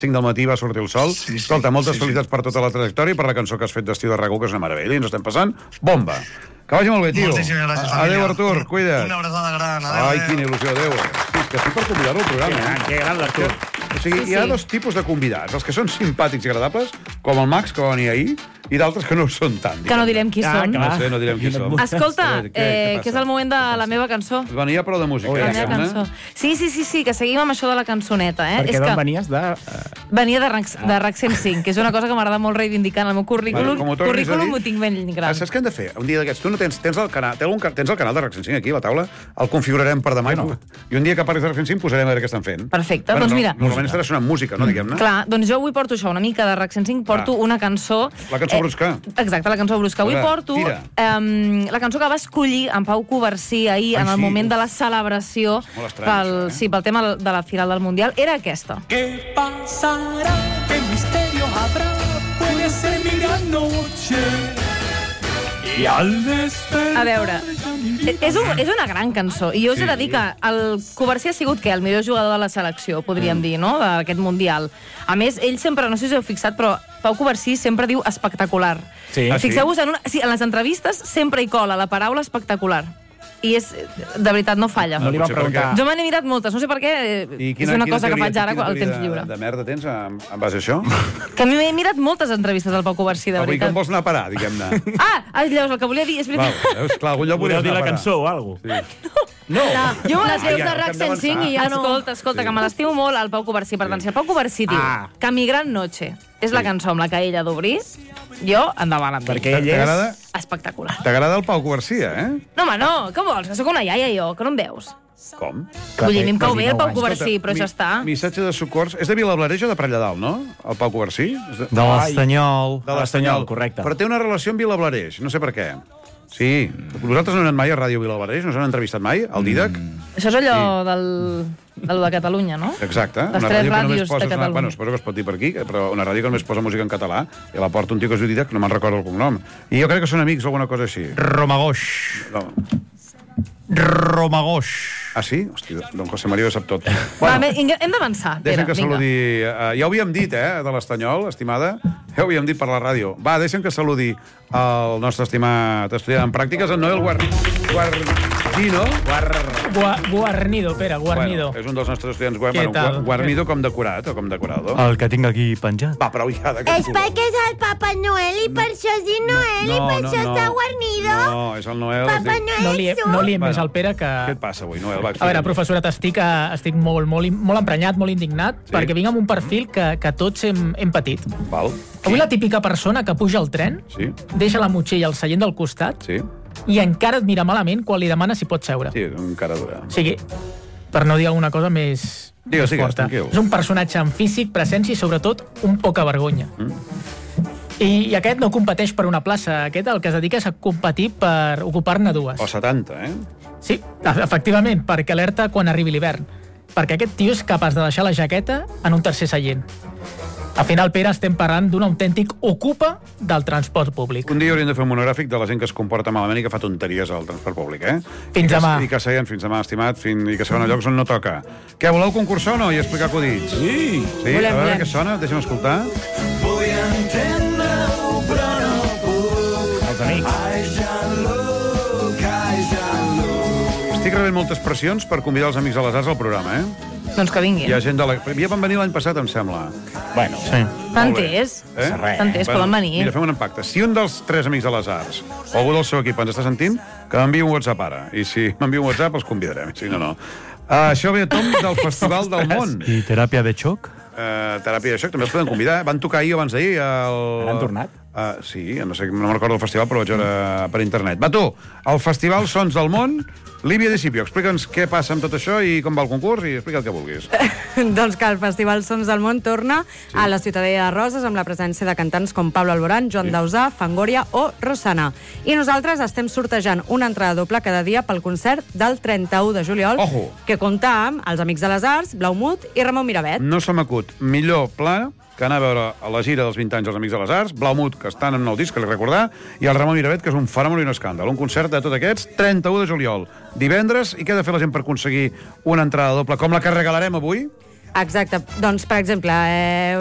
5 del matí va sortir el sol. Escolta, moltes felicitats per tota la trajectòria i per la cançó que has fet d'estiu de RAC1, que és una meravella. I ens estem passant bomba. Que vagi molt bé, tio. Moltíssimes gràcies, família. Adéu, Artur, cuida't. Una abraçada gran. Adéu. Ai, quina il·lusió, adéu. Que estic per convidar-lo al programa. Que gran l'Artur. O sigui, hi ha dos tipus de convidats. Els que són simpàtics i agradables, com el Max, que va venir ahir, i d'altres que no ho són tant. Que no direm qui són. No sé, no direm qui són. Escolta, que és el moment de la meva cançó. Venia prou de música. La meva cançó. Sí, que seguim amb això de la cançoneta. Perquè d'on venies de... Venia de RAC 105, que és una cosa que m'agrada molt reivindicar en el meu currículum. Currículum ho tinc ben gran. Saps què hem de fer? Un dia d'aquests, tu no tens el canal, tens el canal de RAC 105 aquí, a la taula, el configurarem per demà, i un dia que parlis de RAC 105 posarem a veure què estan fent. Perfecte, doncs mira. Normalment estarà sonant música, no, diguem-ne? Clar, doncs jo avui porto això, una mica de RAC 105, porto una cançó... La cançó brusca. Exacte, la cançó brusca. Avui porto la cançó que va escollir en Pau Covarsí ahir, en el moment de la celebració pel tema de la final del Mundial, era aquesta. ¿Qué pasará? ¿Qué misterio habrá? Puede ser mi gran noche. I al despertar... A veure, és una gran cançó, i jo us he de dir que el Covarsí ha sigut, el millor jugador de la selecció, podríem dir, no?, d'aquest Mundial. A més, ell sempre, no sé si us heu fixat, però Pau Covarsí sempre diu espectacular. Fixeu-vos, en les entrevistes sempre hi cola la paraula espectacular. I és, de veritat, no falla. No li van preguntar. Jo me n'he mirat moltes, no sé per què, és una cosa que faig ara al temps lliure. De merda tens en base a això? Que m'he mirat moltes entrevistes del Pau Covarsí, de veritat. Avui com vols anar a parar, diguem-ne? Llavors, el que volia dir és veritat. Clar, algun lloc Voleu dir la anar a parar. cançó o alguna cosa? No. Jo les veus de RAC 105 i ja no... Escolta, que me l'estimo molt el Pau Covarsí. Per tant, si el Pau Covarsí diu que Mi gran noche és la cançó amb la que ell ha d'obrir, jo endavant amb ell. Perquè ell és... espectacular. T'agrada el Pau Covarsí, eh? No, home, no. Què vols? Que sóc una iaia, jo, que no em veus. Com? Vull dir, a mi em cau bé el Pau Covarsí, però ja està. Missatge de socors. És de Vilablareix o de Prelladalt, no? El Pau Covarsí? De l'Estanyol. De l'Estanyol, correcte. Però té una relació amb Vilablareix, no sé per què. Sí. Vosaltres no heu anat mai a Ràdio Vilablareix? No us han entrevistat mai? Al Didac? Això és allò de Catalunya, no? Exacte. Les tres ràdios de Catalunya. Bueno, suposo que es pot dir per aquí, però una ràdio que només posa música en català i la porta un tio que es diu Didac, no me'n recordo el cognom. I jo crec que són amics o alguna cosa així. Romagoix. No. Romagoix. Ah, sí? Hòstia, don José María ho sap tot. Va, hem d'avançar, Pere, deixa'm que saludi... Ja ho havíem dit, de l'Estanyol, estimada. Ja ho havíem dit per la ràdio. Va, deixa'm que saludi el nostre estimat estudiant en pràctiques, el Noel Guarnido. Guarnido, Pere, Guarnido. Bueno, és un dels nostres estudiants Guarnido com decorat o com decorado. El que tinc aquí penjat. Va, prou ja És perquè és el Papa Noel i per això es diu Noel i per això està Guarnido. No, és el Noel. Papa Noel No li hem més al Pere que... Què et passa avui, Noel? A veure, professorat, estic molt emprenyat, molt indignat, perquè vinc amb un perfil que tots hem patit. Val. Avui la típica persona que puja al tren, deixa la motxilla al seient del costat i encara et mira malament quan li demana si pot seure. Sí, un cara dura. O sigui, per no dir alguna cosa més forta. És un personatge amb físic, presència i, sobretot, un poca vergonya. I aquest no competeix per una plaça. Aquest el que es dedica és a competir per ocupar-ne dues. O 70, Sí, efectivament, perquè alerta quan arribi l'hivern. Perquè aquest tio és capaç de deixar la jaqueta en un tercer seient. Al final, Pere, estem parlant d'un autèntic ocupa del transport públic. Un dia hauríem de fer un monogràfic de la gent que es comporta malament i que fa tonteries al transport públic, Fins demà. I que seien fins demà, estimat, i que seuen a llocs on no toca. Què, voleu concursar o no? I explicar acudits? Sí. A veure què sona, deixa'm escoltar. Vull entendre-ho, però no puc. Els amics. Ai, Jean-Luc. Estic rebent moltes pressions per convidar els amics a les arts al programa, Doncs que vinguin. Hi ha gent de la... Ja van venir l'any passat, em sembla. Bueno, sí. T'entès? T'entès, poden venir. Mira, fem un pacte. Si un dels 3 amics de les arts o algú del seu equip ens està sentint, que m'enviï un WhatsApp ara. I si m'enviï un WhatsApp, els convidarem. Si no, no. Això ve a tom del Festival del Món. I teràpia de xoc? Teràpia de xoc, també els podem convidar. Van tocar ahir abans d'ahir. Han tornat? Sí, no sé, no me'n recordo del festival, però vaig veure per internet. Va, tu, el Festival Sons del Món, Líbia Discipio, explica'ns què passa amb tot això i com va el concurs i explica el que vulguis. Doncs que el Festival Sons del Món torna a la Ciutadella de Roses amb la presència de cantants com Pablo Alborán, Joan Dausà, Fangoria o Rosana. I nosaltres estem sortejant una entrada doble cada dia pel concert del 31 de juliol, que compta amb els Amics de les Arts, Blaumut i Ramon Miravet. No se m'acut millor pla que anar a veure a la gira dels 20 anys dels Amics de les Arts, Blaumut, que estan en el disc, que li recordar, i el Ramon Miravet, que és un fenomen i un escàndal. Un concert de tots aquests, 31 de juliol, divendres. I què ha de fer la gent per aconseguir una entrada doble, com la que regalarem avui? Exacte. Doncs, per exemple,